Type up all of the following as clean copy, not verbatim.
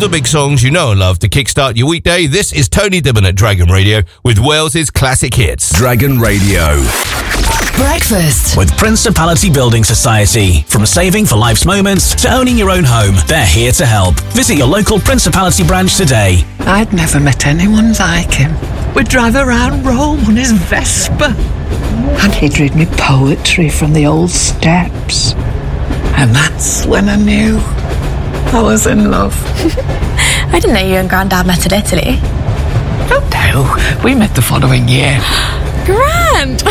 the big songs you know and love to kickstart your weekday. This is Tony Dibben at Dragon Radio with Wales's classic hits. Dragon Radio. Breakfast with Principality Building Society. From saving for life's moments to owning your own home, they're here to help. Visit your local Principality branch today. I'd never met anyone like him. We'd drive around Rome on his Vespa, and he'd read me poetry from the old steps. And that's when I knew I was in love. I didn't know you and Grandad met in Italy. Oh no, we met the following year. Grand!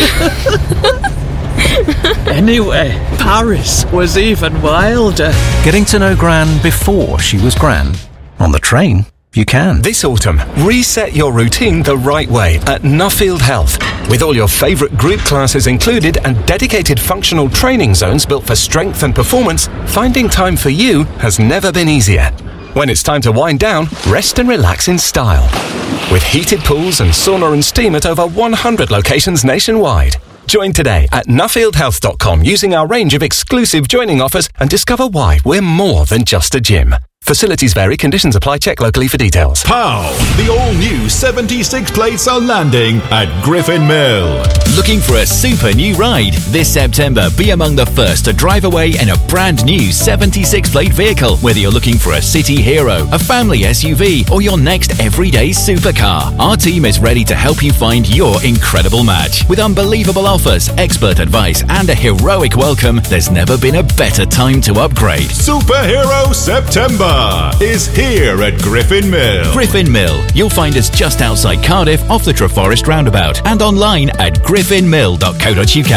Anyway, Paris was even wilder. Getting to know Gran before she was Gran. On the train, you can. This autumn, reset your routine the right way at Nuffield Health. With all your favourite group classes included and dedicated functional training zones built for strength and performance, finding time for you has never been easier. When it's time to wind down, rest and relax in style. With heated pools and sauna and steam at over 100 locations nationwide. Join today at nuffieldhealth.com using our range of exclusive joining offers and discover why we're more than just a gym. Facilities vary, conditions apply, check locally for details. Pow! The all-new 76 plates are landing at Griffin Mill. Looking for a super new ride? This September, be among the first to drive away in a brand new 76 plate vehicle. Whether you're looking for a city hero, a family SUV, or your next everyday supercar, our team is ready to help you find your incredible match. With unbelievable offers, expert advice, and a heroic welcome, there's never been a better time to upgrade. Superhero September is here at Griffin Mill. Griffin Mill. You'll find us just outside Cardiff off the Treforest roundabout and online at griffinmill.co.uk.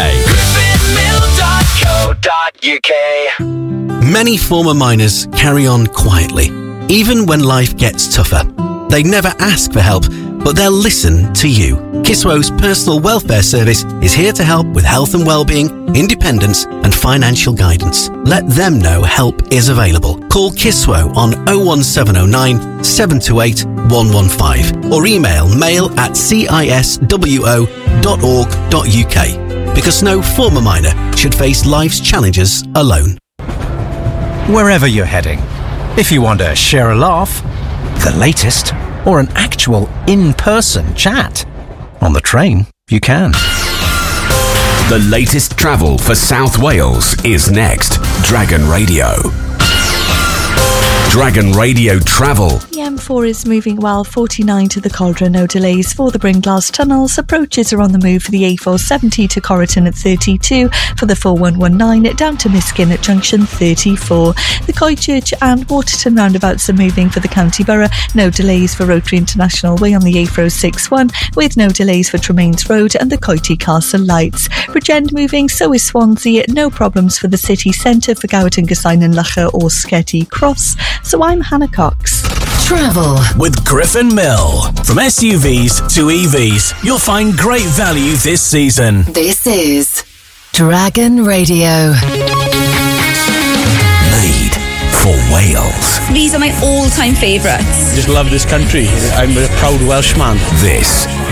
griffinmill.co.uk. Many former miners carry on quietly, even when life gets tougher. They never ask for help, but they'll listen to you. Kiswo's personal welfare service is here to help with health and well-being, independence and financial guidance. Let them know help is available. Call Kiswo on 01709 728 115 or email mail@ciswo.org.uk, because no former miner should face life's challenges alone. Wherever you're heading, if you want to share a laugh, the latest, or an actual in-person chat, on the train, you can. The latest travel for South Wales is next. Dragon Radio. Dragon Radio Travel. The M4 is moving well, 49 to the Cauldron, no delays for the Bringlass tunnels. Approaches are on the move for the A470 to Corriton at 32, for the 4119 down to Miskin at junction 34. The Coychurch and Waterton roundabouts are moving for the County Borough, no delays for Rotary International Way on the A461, with no delays for Tremaines Road and the Coity Castle Lights. Bridgend moving, so is Swansea, no problems for the city centre for Gowerton, Gasain and Lacher or Sketty Cross. So I'm Hannah Cox. Travel with Griffin Mill. From SUVs to EVs, you'll find great value this season. This is Dragon Radio. Made for Wales. These are my all-time favourites. Just love this country. I'm a proud Welshman. This